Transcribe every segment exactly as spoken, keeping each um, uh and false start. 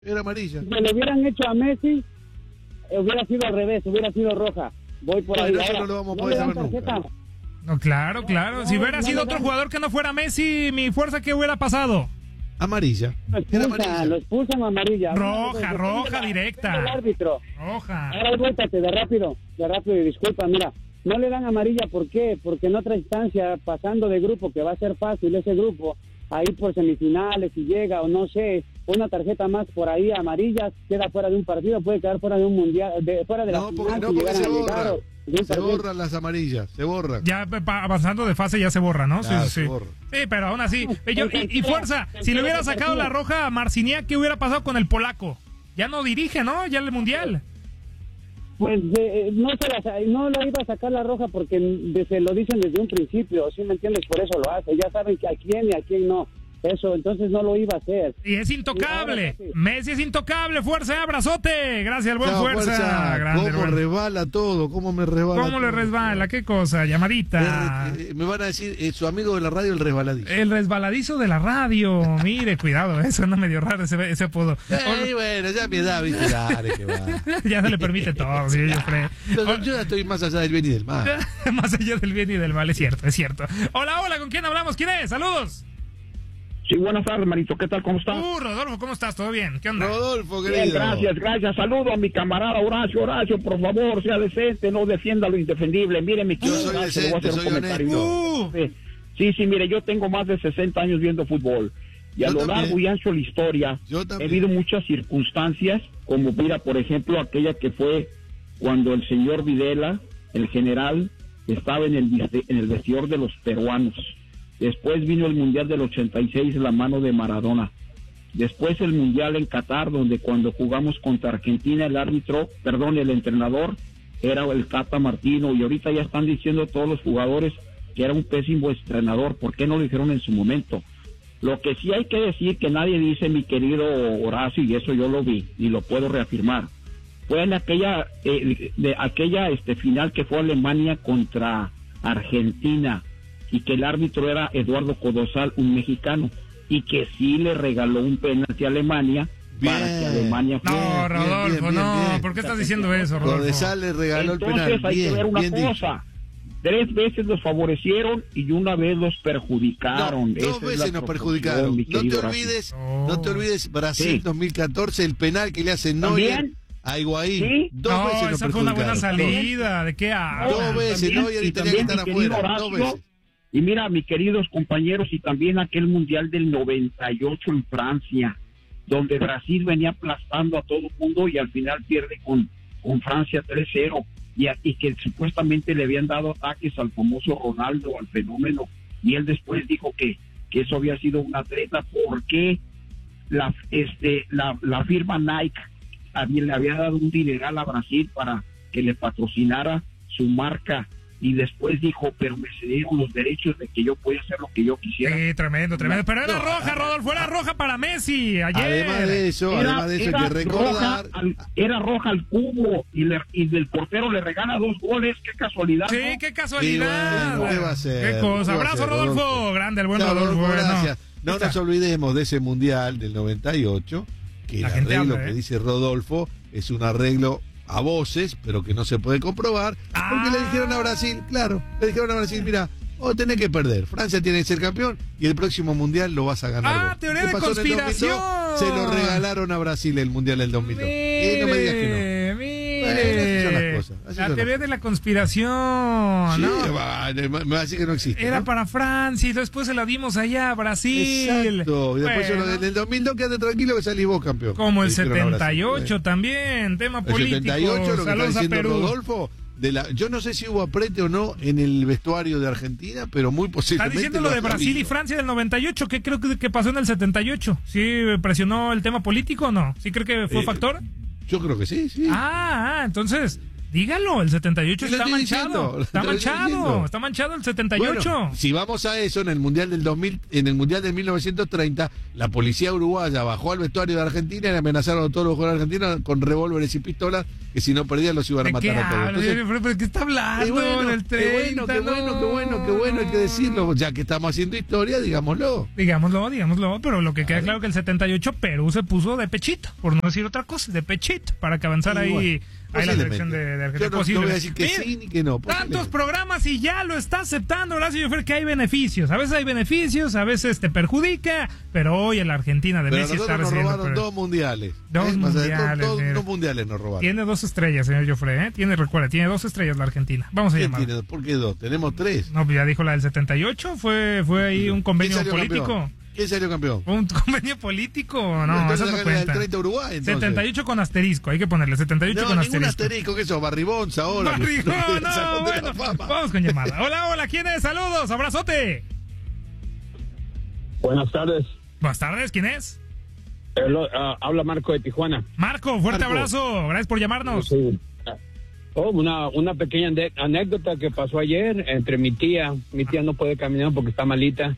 Era amarilla. Si le hubieran hecho a Messi, hubiera sido al revés, hubiera sido roja. Voy por ahí. Bueno, eso ahora, no lo vamos a ¿no poder le dan saber tarjeta? nunca. No, claro, claro. No, si hubiera no, sido no, otro no. jugador que no fuera Messi, mi fuerza, ¿qué hubiera pasado? Amarilla. Lo Era expulsan, amarilla. lo expulsan amarilla. Roja, Depende roja, la- directa. depende del árbitro. Roja. Ahora vuéltate de rápido, de rápido y disculpa, mira, no le dan amarilla, ¿por qué? Porque en otra instancia, pasando de grupo, que va a ser fácil ese grupo, ahí por semifinales, si llega o no sé, una tarjeta más por ahí amarilla, queda fuera de un partido, puede quedar fuera de un mundial, de, fuera de la No, final, porque, no, si porque llegaran se a llegar, borran. o de un Se partido. borran las amarillas, se borran. Ya pa- avanzando de fase ya se borra, ¿no? Claro, sí, se sí. borra. Sí, pero aún así. Y, yo- y- y fuerza, si le hubiera sacado la roja a Marciniak, ¿qué hubiera pasado con el polaco? Ya no dirige, ¿no? Ya el mundial. Pues eh, no se la, sa- no lo iba a sacar la roja porque de- se lo dicen desde un principio, ¿sí me entiendes? Por eso lo hace, ya saben que a quién y a quién no. Eso, entonces no lo iba a hacer. Y es intocable. Y ahora sí. Messi es intocable. Fuerza, abrazote. Gracias, el buen Chao, fuerza. fuerza. Grande, ¿Cómo hermano. resbala todo? ¿Cómo me resbala ¿Cómo le todo? resbala? ¿Qué cosa? Llamadita. Eh, eh, me van a decir, eh, su amigo de la radio, el resbaladizo. El resbaladizo de la radio. Mire, cuidado, eso no medio raro ese, ese apodo. Eh, bueno, ya mi edad, viste, dale, que va. Ya se le permite todo, sí, yo creo. Yo, yo ya estoy más allá del bien y del mal. Más allá del bien y del mal, es cierto, es cierto. Hola, hola, ¿con quién hablamos? ¿Quién es? Saludos. Sí, buenas tardes, Marito. ¿Qué tal? ¿Cómo estás? Uh, Rodolfo, ¿cómo estás? ¿Todo bien? ¿Qué onda? Rodolfo, Bien, querido. gracias, gracias. Saludo a mi camarada Horacio. Horacio, por favor, sea decente, no defienda lo indefendible. Mire, mi querido Yo soy Horacio, le voy a hacer decente, un soy comentario. honesto. Sí, sí, sí, mire, yo tengo más de sesenta años viendo fútbol. Y a Yo lo también. largo y ancho de la historia, Yo he también. habido muchas circunstancias, como mira, por ejemplo, aquella que fue cuando el señor Videla, el general, estaba en el, viste- en el vestidor de los peruanos. Después vino el Mundial del ochenta y seis, la mano de Maradona. Después el Mundial en Qatar, donde cuando jugamos contra Argentina, el árbitro, perdón, el entrenador, era el Tata Martino. Y ahorita ya están diciendo todos los jugadores que era un pésimo entrenador. ¿Por qué no lo dijeron en su momento? Lo que sí hay que decir, que nadie dice, mi querido Horacio, y eso yo lo vi, y lo puedo reafirmar, fue en aquella, eh, de aquella este, final que fue Alemania contra Argentina, y que el árbitro era Eduardo Codosal, un mexicano, y que sí le regaló un penalti a Alemania para Bien. que Alemania fuera. No, Bien, Rodolfo, bien, bien, no. bien. ¿Por qué estás diciendo eso, Rodolfo? Codesal le regaló Entonces el penal. hay Bien, que ver una bien dicho. cosa. Tres veces los favorecieron y una vez los No, perjudicaron. Esa dos es la veces nos proporción, perjudicaron. mi No te querido Horacio. olvides, No. no te olvides Brasil Sí. dos mil catorce, el penal que le hace Neuer ¿También? a Higuaín. Sí. Dos No, veces nos esa fue una buena perjudicaron. salida. ¿De qué Dos hablas? veces, También- Neuer y y tenía que también, estar mi querido afuera. Dos Horacio, veces. Y mira, mis queridos compañeros, y también aquel Mundial del noventa y ocho en Francia, donde Brasil venía aplastando a todo el mundo y al final pierde con, con Francia tres cero, y, a- y que supuestamente le habían dado ataques al famoso Ronaldo, al fenómeno, y él después dijo que, que eso había sido una treta, porque la, este, la, la firma Nike había, le había dado un dineral a Brasil para que le patrocinara su marca, y después dijo, pero me cedieron los derechos de que yo podía hacer lo que yo quisiera. Sí, tremendo, tremendo. Pero era No, roja, Rodolfo, era roja para Messi ayer. Además de eso, Era- además de eso hay era que recordar. roja al- era roja al cubo y, le, y del portero le regala dos goles, qué casualidad. Sí, ¿no? qué casualidad. Sí, bueno, ¿qué va a ser? Qué cosa. ¿Qué va a Abrazo, ser, Rodolfo. Rodolfo? Grande, el buen Chao, Rodolfo. Rodolfo, bueno. gracias. No Está. nos olvidemos de ese mundial del noventa y ocho, que el La gente arreglo habla, ¿eh? que dice Rodolfo es un arreglo a voces, pero que no se puede comprobar, Ah. porque le dijeron a Brasil, claro, le dijeron a Brasil, mira, vos tenés que perder, Francia tiene que ser campeón y el próximo mundial lo vas a ganar Ah, vos. teoría ¿Qué de pasó en el conspiración. dos mil dos? Se lo regalaron a Brasil el mundial del dos mil dos. Mire, Y no me digas que mire. Bueno, así son las cosas, así La son teoría las de la conspiración, no. Sí, ¿no? va, me va a decir que no existe. Era ¿no? para Francia y después se la dimos allá a Brasil. Exacto. Y después Bueno, yo lo- en el dos mil dos quédate tranquilo que salís vos campeón. como el Le dijeron a Brasil. setenta y ocho también, tema El político. setenta y ocho, lo que está Saludos a diciendo Perú. Rodolfo, de la, yo no sé si hubo aprete o no en el vestuario de Argentina, pero muy Está posiblemente. diciendo lo de haya Brasil y habido. Francia del noventa y ocho. ¿Qué creo que, que pasó en el setenta y ocho? ¿Sí presionó el tema político o no? ¿Sí cree que fue Eh, factor? Yo creo que sí, sí. Ah, ah, entonces, dígalo, el setenta y ocho Sí, lo está estoy manchado. diciendo, lo Está estoy manchado, diciendo. está manchado el setenta y ocho. Bueno, si vamos a eso, en el mundial del dos mil, en el mundial de mil novecientos treinta, la policía uruguaya bajó al vestuario de Argentina y amenazaron a todos los jugadores argentinos con revólveres y pistolas que si no perdían los iban a matar a todos. Entonces, ¿pero, pero qué está hablando? Qué bueno, del treinta, qué bueno, qué bueno, qué bueno, qué bueno, hay que decirlo. Ya que estamos haciendo historia, digámoslo. Digámoslo, digámoslo, pero lo que queda claro que el setenta y ocho Perú se puso de pechito, por no decir otra cosa, de pechito, para que avanzara ahí, bueno, ahí la selección de, de Argentina. Yo no, no voy a decir que Mira, sí ni que no. Tantos programas y ya lo está aceptando Horacio Joffre, que hay beneficios. A veces hay beneficios, a veces te perjudica, pero hoy en la Argentina de pero Messi está recibiendo. Nos robaron pero... dos mundiales. Dos ¿eh? mundiales. Dos, dos, dos mundiales nos robaron. Tiene dos estrellas, señor Joffre, ¿eh? Tiene, recuerda, tiene dos estrellas la Argentina. Vamos a llamar. Tiene, ¿por qué dos? Tenemos tres. No, ya dijo la del setenta y ocho, fue, fue ahí un convenio político. Campeón? ¿Quién salió campeón? ¿Un convenio político? No, entonces eso no cuenta. El treinta Uruguay, entonces. setenta y ocho con asterisco, hay que ponerle setenta y ocho no, con asterisco. No, ningún asterisco. ¿Qué eso? Barribón, ahora. Barribón, no, no bueno, vamos con llamada. Hola, hola, ¿quién es? Saludos, abrazote. Buenas tardes. Buenas tardes, ¿quién es? Hello, uh, habla Marco de Tijuana. Marco, fuerte Marco. Abrazo, gracias por llamarnos. Sí. Oh, una, una pequeña anécdota que pasó ayer entre mi tía. Mi tía no puede caminar porque está malita.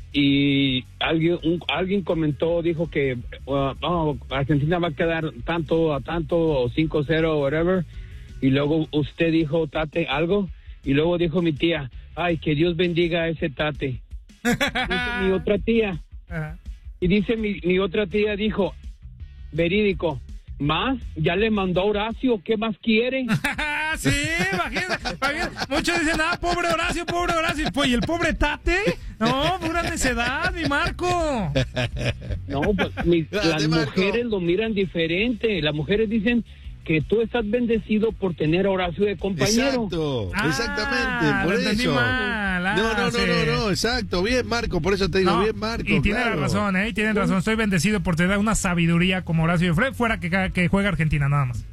Y alguien un, alguien comentó, dijo que uh, oh, Argentina va a quedar tanto a tanto, o cinco cero, whatever. Y luego usted dijo, Tate, algo. Y luego dijo mi tía, ay, que Dios bendiga a ese Tate. Dice mi otra tía. Uh-huh. Y dice mi, mi otra tía, dijo, verídico, más, ya le mandó a Horacio, ¿qué más quiere? Sí, imagínate, imagínate. Muchos dicen, ah, pobre Horacio, pobre Horacio. Pues, ¿y el pobre Tate? No, pura necedad, mi Marco. No, pues mi, las mujeres lo miran diferente. Las mujeres dicen que tú estás bendecido por tener a Horacio de compañero. Exacto, ah, exactamente, por eso. Mal, ah, no, no, no, sí. no, no, exacto, bien Marco, por eso te digo, no, bien Marco. Y tiene claro. la razón, eh, tienen razón, estoy bendecido por tener una sabiduría como Horacio Joffre, fuera que, que juegue Argentina, nada más.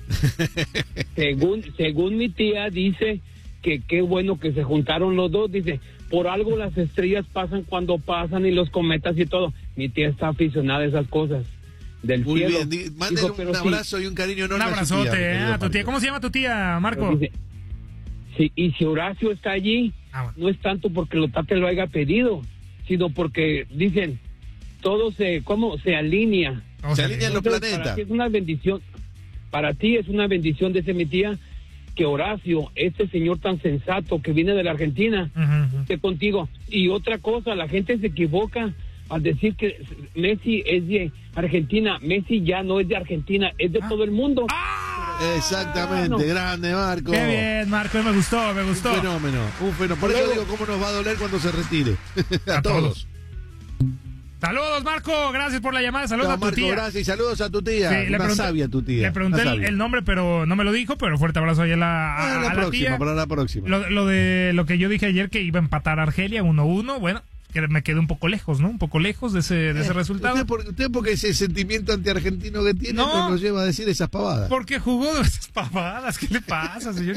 según, según mi tía dice que qué bueno que se juntaron los dos, dice, por algo las estrellas pasan cuando pasan y los cometas y todo. Mi tía está aficionada a esas cosas. Del Muy cielo. bien, mándale un sí, abrazo y un cariño enorme. Un abrazote a, tía, eh, a tu tía. ¿Cómo se llama tu tía, Marco? Dice, sí, y si Horacio está allí, ah, bueno. no es tanto porque lo Tate lo haya pedido, sino porque dicen, todo se, ¿cómo? Se alinea. Se, se alinean los planetas. Para ti es una bendición, para ti es una bendición, dice mi tía, que Horacio, este señor tan sensato que viene de la Argentina, uh-huh. esté contigo. Y otra cosa, la gente se equivoca al decir que Messi es de Argentina. Messi ya no es de Argentina, es de ah. todo el mundo. ¡Ah! Exactamente, no. Grande Marco. Qué bien, Marco, me gustó, me gustó. Un fenómeno, un fenómeno. Por eso digo cómo nos va a doler cuando se retire. a, a todos. todos. Saludos, Marco, gracias por la llamada, saludos no, a tu Marco, tía. Gracias y saludos a tu tía, sí, una le sabia tu tía. Le pregunté el, el nombre, pero no me lo dijo, pero fuerte abrazo ahí a la, a, ah, la a próxima, la tía. Para la próxima. Lo, lo de lo que yo dije ayer, que iba a empatar a Argelia uno uno, bueno, que me quedé un poco lejos, ¿no? Un poco lejos de ese, de ese eh, resultado. Usted, por, usted porque ese sentimiento antiargentino que tiene no, nos lleva a decir esas pavadas. Porque jugó esas pavadas, ¿qué le pasa, señor?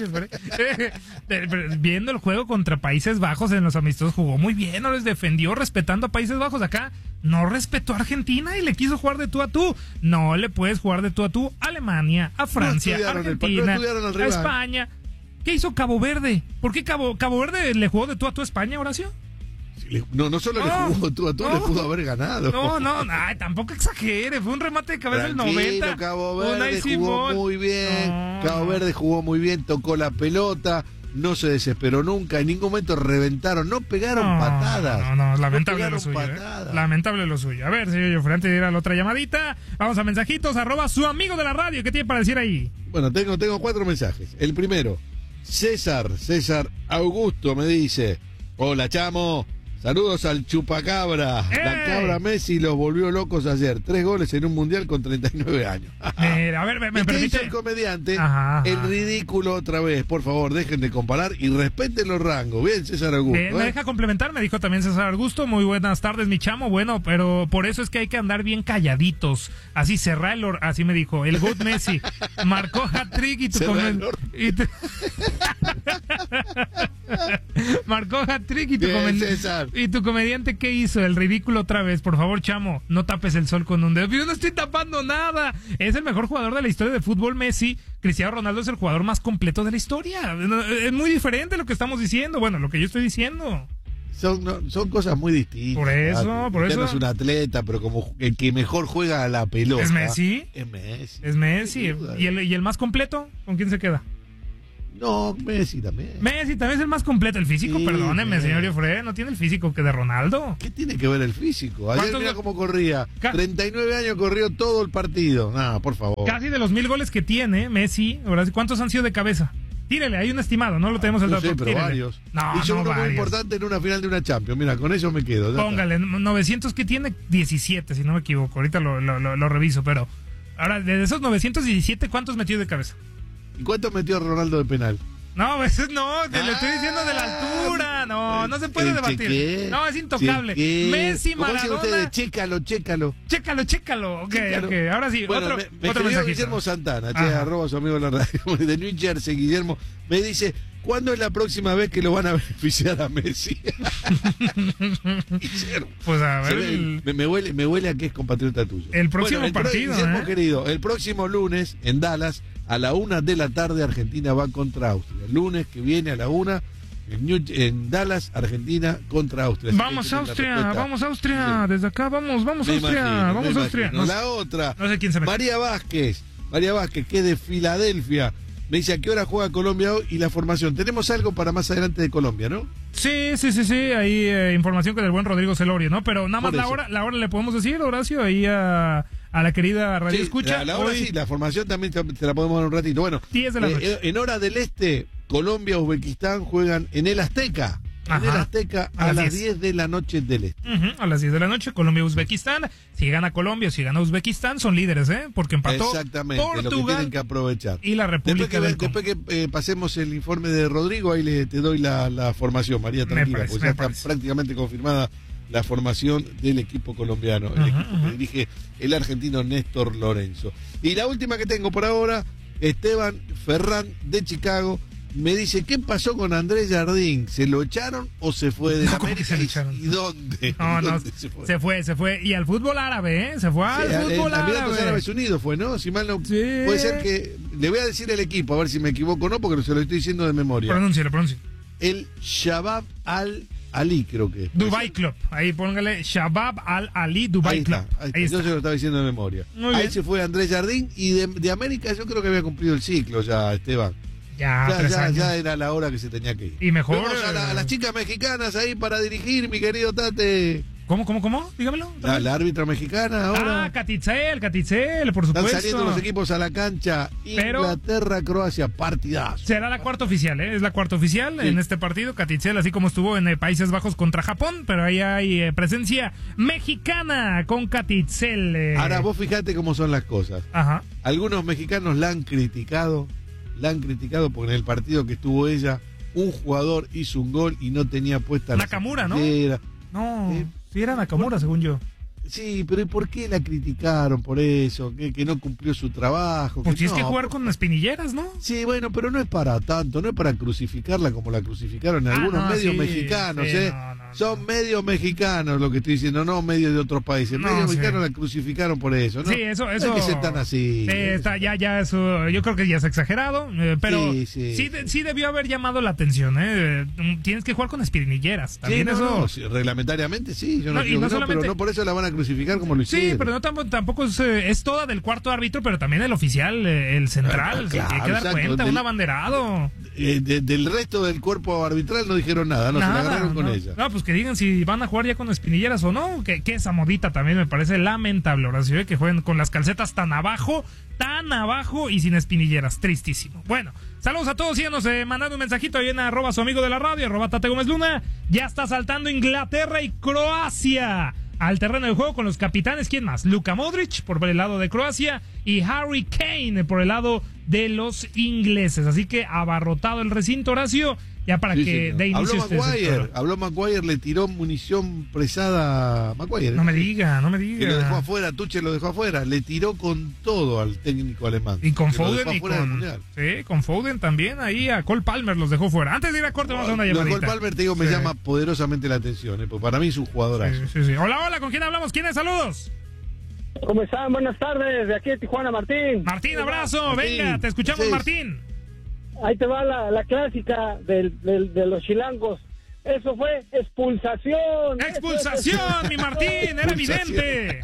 Viendo el juego contra Países Bajos en los amistosos, jugó muy bien, no les defendió respetando a Países Bajos. Acá no respetó a Argentina y le quiso jugar de tú a tú. No le puedes jugar de tú a tú a Alemania, a Francia, no a Argentina, el, a España. ¿Qué hizo Cabo Verde? ¿Por qué Cabo, Cabo Verde le jugó de tú a tú a España, Horacio? No, no solo no, le jugó tú a tú, no, le pudo haber ganado. No, no, ay, tampoco exagere. Fue un remate de cabeza del noventa. Cabo Verde jugó muy bien. No, Cabo Verde jugó muy bien, tocó la pelota, no se desesperó nunca. En ningún momento reventaron, no pegaron no, patadas. No, no, lamentable no lo suyo. Eh. Lamentable lo suyo. A ver, señor Joffre, antes de ir a la otra llamadita, vamos a mensajitos, arroba su amigo de la radio. ¿Qué tiene para decir ahí? Bueno, tengo, tengo cuatro mensajes. El primero, César, César Augusto me dice: hola, chamo. Saludos al chupacabra. ¡Ey! La cabra Messi los volvió locos ayer. Tres goles en un mundial con treinta y nueve años. Mira, a ver, me, me ¿Y permite. ¿Qué hizo el comediante? Ajá, ajá. El ridículo otra vez. Por favor, dejen de comparar y respeten los rangos. Bien, César Augusto. Me, ¿eh? me deja complementar, me dijo también César Augusto. Muy buenas tardes, mi chamo. Bueno, pero por eso es que hay que andar bien calladitos. Así cerrar el or... Así me dijo. El God Messi marcó hat-trick y tu comediante. Y tu... marcó hat-trick y tu comediante. ¿Y tu comediante qué hizo? El ridículo otra vez. Por favor, chamo, no tapes el sol con un dedo. Yo no estoy tapando nada. Es el mejor jugador de la historia de fútbol, Messi. Cristiano Ronaldo es el jugador más completo de la historia. Es muy diferente lo que estamos diciendo. Bueno, lo que yo estoy diciendo. son, no, son cosas muy distintas. Por eso, por eso. No es un atleta, pero como el que mejor juega a la pelota. ¿Es Messi? Es Messi. Es Messi. ¿Y el, ¿Y el más completo? ¿Con quién se queda? No, Messi también. Messi también es el más completo. El físico, Sí, perdóneme, sí. señor Iofre, no tiene el físico que de Ronaldo. ¿Qué tiene que ver el físico? Ayer ¿Cuántos- mira cómo corría. Ca- treinta y nueve años corrió todo el partido. No, por favor. Casi de los mil goles que tiene Messi, ahora sí, ¿cuántos han sido de cabeza? Tírele, hay un estimado, no lo tenemos el No dato. sé, pero tírele. varios. No, Hizo no uno muy varios. importante en una final de una Champions. Mira, con eso me quedo. ya está. Póngale, novecientos que tiene, diecisiete, si no me equivoco. Ahorita lo, lo, lo, lo reviso, pero... Ahora, de esos novecientos diecisiete, ¿cuántos metió de cabeza? ¿Y cuánto metió Ronaldo de penal? No, veces no, te lo estoy Ah, diciendo de la altura. No, no se puede el debatir. cheque, No, es intocable. cheque. Messi, ¿Cómo dicen Maradona. ustedes? Chécalo, chécalo. Chécalo, chécalo. Ok, Chécalo. ok. Ahora sí, Bueno, otro, me, me otro escribió mensajito. Guillermo Santana, che, Ajá. arroba su amigo en la radio de New Jersey, Guillermo, me dice, ¿cuándo es la próxima vez que lo van a beneficiar a Messi? Guillermo. Pues a Se ver, ve, el, me, me huele, me huele a que es compatriota tuyo. El próximo Bueno, el pro- partido, Guillermo, ¿eh? querido, el próximo lunes en Dallas, a la una de la tarde, Argentina va contra Austria. El lunes que viene a la una, en, New- en Dallas, Argentina contra Austria. Así vamos que esa es la Austria, respuesta. vamos Austria. Desde acá, vamos, vamos Me Austria. imagino, me vamos Austria. imagino. No, La otra, no sé quién se mete. María Vázquez, María Vázquez, que es de Filadelfia. Me dice a qué hora juega Colombia hoy y la formación. Tenemos algo para más adelante de Colombia, ¿no? Sí, sí, sí, sí, hay eh, información con el buen Rodrigo Celorio, ¿no? Pero nada más Por la eso. hora, la hora le podemos decir, Horacio, ahí a, a la querida Radio Sí, Escucha. La, la hora Hoy, sí, la formación también te, te la podemos dar un ratito. Bueno, diez de la eh, noche. en hora del este, Colombia, Uzbekistán juegan en el Azteca. En el Ajá. Azteca A a, las las diez. diez de la noche del este. Ujú, a las diez de la noche, Colombia-Uzbekistán. Si gana Colombia, si gana Uzbekistán, son líderes, ¿eh? Porque empató Exactamente, lo que Portugal tienen que aprovechar. y la Después República que, del Congo. después que eh, pasemos el informe de Rodrigo, ahí le, te doy la, la formación, María, tranquila, parece, porque me ya está parece. prácticamente confirmada la formación del equipo colombiano, el Ajá, equipo ajá. que dirige el argentino Néstor Lorenzo. Y la última que tengo por ahora, Esteban Ferrán de Chicago, me dice, ¿qué pasó con Andrés Jardín? ¿Se lo echaron o se fue de No, la ¿cómo que América? se lo ¿Y- echaron? ¿Y dónde? No, no, ¿Dónde se fue? se fue, Y al fútbol árabe, ¿eh? Se fue al Sí, a- fútbol a Emiratos árabe. Árabes Unidos fue, ¿no? Si mal no. Sí. Puede ser que. Le voy a decir el equipo, a ver si me equivoco o no, porque se lo estoy diciendo de memoria. Pronúncialo, pronúncialo. El Shabab Al-Ali, creo que es. Dubai Club. Ahí póngale Shabab Al-Ali Dubai Ahí Club. está, ahí está. Ahí Yo está. se lo estaba diciendo de memoria. Muy Ahí bien. se fue Andrés Jardín y de, de América yo creo que había cumplido el ciclo ya, Esteban. Ya, ya, tres ya, años. ya era la hora que se tenía que ir. Y mejor, Vemos a, la- a las chicas mexicanas ahí para dirigir, mi querido Tate. ¿Cómo, cómo, cómo? Dígamelo. La, la árbitra mexicana ahora. Ah, Catitzel, Catitzel, por Están supuesto. saliendo los equipos a la cancha. Pero- Inglaterra, Croacia, partidazo. Será la cuarta oficial, ¿eh? Es la cuarta oficial Sí. en este partido. Catitzel, así como estuvo en eh, Países Bajos contra Japón, pero ahí hay eh, presencia mexicana con Catitzel. eh. Ahora vos fijate cómo son las cosas. Ajá. Algunos mexicanos la han criticado, la han criticado porque en el partido que estuvo ella, un jugador hizo un gol y no tenía puesta la Nakamura, ¿no? zapatera. No, Eh, sí era Nakamura, según yo. Sí, pero ¿y por qué la criticaron por eso? Que, que no cumplió su trabajo. Pues tienes no, que jugar por- con espinilleras, ¿no? Sí, bueno, pero no es para tanto, no es para crucificarla como la crucificaron en Ah, algunos no, medios sí, mexicanos, sí, ¿eh? no, no, Son no. medios mexicanos lo que estoy diciendo, no medios de otros países. No, medios sí. mexicanos la crucificaron por eso, ¿no? Sí, eso, eso. No hay que ser tan así. Sí, está, ya, ya, eso, yo creo que ya es exagerado, eh, pero Sí, sí, sí, de- sí. sí debió haber llamado la atención, ¿eh? Eh, Tienes que jugar con espinilleras. Sí, También no, eso. no, sí, reglamentariamente sí, yo no, No, y digo no que no, solamente- pero no por eso la van a crucificar como lo hicieron. Sí, pero no tampoco, tampoco es, eh, es toda del cuarto árbitro, pero también el oficial, eh, el central, Ah, se claro, tiene que dar exacto, cuenta, del- un abanderado. Eh, de- del resto del cuerpo arbitral no dijeron nada, no se la Nada, agarraron con no. ella. No, pues que digan si van a jugar ya con espinilleras o no, que, que esa modita también me parece lamentable, Horacio, ¿eh? Que jueguen con las calcetas tan abajo, tan abajo y sin espinilleras, tristísimo. Bueno, saludos a todos, síganos eh, mandando un mensajito ahí en arroba su amigo de la radio, arroba Tate Gómez Luna. Ya está saltando Inglaterra y Croacia al terreno de juego con los capitanes. ¿Quién más? Luka Modric por el lado de Croacia y Harry Kane por el lado de los ingleses. Así que abarrotado el recinto, Horacio, ya para Sí, que señor. dé inicio habló este Maguire, sector. habló Maguire, le tiró munición presada a Maguire. No me diga, no me Que lo dejó diga. afuera, Tuche lo dejó afuera, le tiró con todo al técnico alemán. Y con Que lo dejó Foden y afuera del con, Mundial. sí, con Foden también, ahí a Cole Palmer los dejó fuera. Antes de ir a corte vamos a una Lo de llamadita. Cole Palmer, te digo, me Sí. llama poderosamente la atención, ¿eh? Porque para mí es un jugadorazo. Sí, sí, sí. Hola, hola, ¿con quién hablamos? ¿Quién es? Saludos. ¿Cómo están? Buenas tardes, de aquí de Tijuana, Martín. Martín, abrazo. Martín, Venga, te escuchamos, sí. Martín. Ahí te va la, la clásica del, del- de los chilangos. Eso fue expulsación. ¡Expulsación, Eso, mi Martín! ¡Era evidente!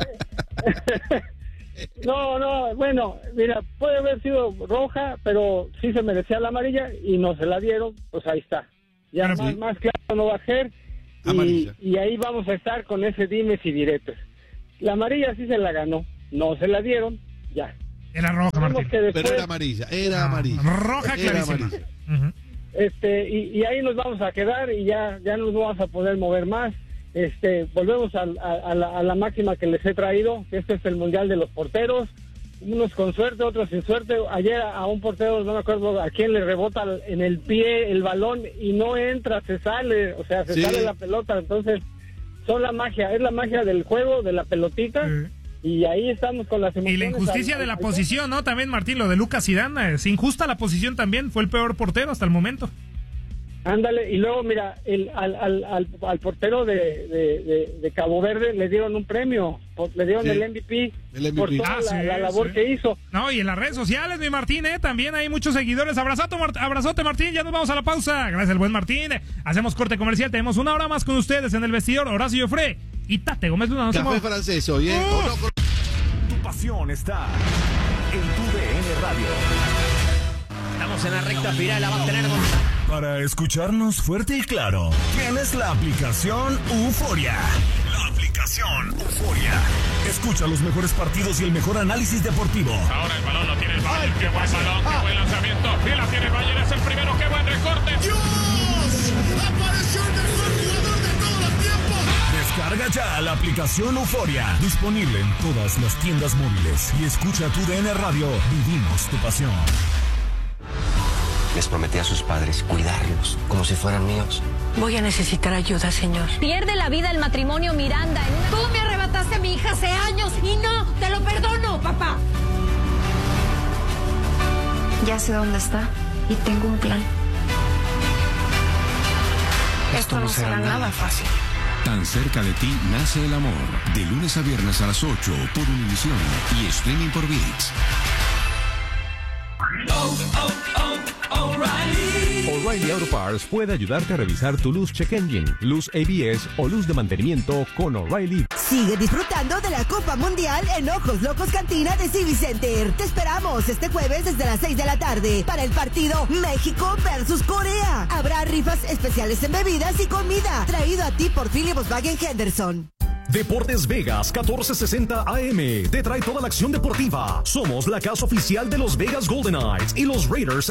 No, no, bueno, mira, puede haber sido roja, pero sí se merecía la amarilla y no se la dieron, pues ahí está. Ya Pero más, sí. más claro no va a ser. Y, Amarilla. y ahí vamos a estar con ese dimes y diretes. La amarilla sí se la ganó, no se la dieron, ya. Era roja, Vemos Martín. que después, Pero era amarilla, era amarilla. Roja Era clarísima. amarilla. Ujú. este, y, y ahí nos vamos a quedar y ya, ya no nos vamos a poder mover más. Este, volvemos a, a, a, la, a la máxima que les he traído, que este es el mundial de los porteros, unos con suerte, otros sin suerte. Ayer a un portero, no me acuerdo a quién, le rebota en el pie el balón y no entra, se sale, o sea, se Sí. sale la pelota. Entonces, son la magia, es la magia del juego, de la pelotita, Sí. y ahí estamos con las Y emociones. la injusticia al- de la al- posición, ¿no? También, Martín, lo de Lucas Zidane. Es injusta la posición también. Fue el peor portero hasta el momento. Ándale, y luego mira, el, al, al, al, al portero de, de, de, de Cabo Verde le dieron un premio, por- le dieron Sí. el M V P, El M V P. por toda Ah, la, sí, la labor sí. que hizo. No, y en las redes sociales, mi Martín, ¿eh? También hay muchos seguidores. Abrazote, Mart- abrazote, Martín. Ya nos vamos a la pausa. Gracias, el buen Martín. Hacemos corte comercial. Tenemos una hora más con ustedes en el vestidor. Horacio Jofré y Tate Gómez Luna. Nos Café vemos. francés hoy, ¿eh? Uh. O no, con- Tu pasión está en tu D N Radio. Estamos en la recta final, la va a tener Gonzalo. Para escucharnos fuerte y claro, tienes la aplicación Euforia. La aplicación Euforia. Escucha los mejores partidos y el mejor análisis deportivo. Ahora el balón lo tiene el Bayern. Qué buen balón, qué buen lanzamiento. Y la tiene el Bayern, es el primero. Qué buen recorte. Descarga ya la aplicación Euforia. Disponible en todas las tiendas móviles. Y escucha tu D N Radio. Vivimos tu pasión. Les prometí a sus padres cuidarlos como si fueran míos. Voy a necesitar ayuda, señor. Pierde la vida el matrimonio Miranda en una... Tú me arrebataste a mi hija hace años y no, te lo perdono, papá. Ya sé dónde está y tengo un plan. Esto no será nada fácil. Tan cerca de ti nace el amor. De lunes a viernes a las ocho por Univisión y streaming por ViX. O'Reilly Auto Parts puede ayudarte a revisar tu luz check engine, luz A B S o luz de mantenimiento con O'Reilly. Sigue disfrutando de la Copa Mundial en Ojos Locos Cantina de Civic Center. Te esperamos este jueves desde las seis de la tarde para el partido México versus Corea. Habrá rifas especiales en bebidas y comida, traído a ti por Philly Volkswagen Henderson. Deportes Vegas catorce sesenta A M te trae toda la acción deportiva. Somos la casa oficial de los Vegas Golden Knights y los Raiders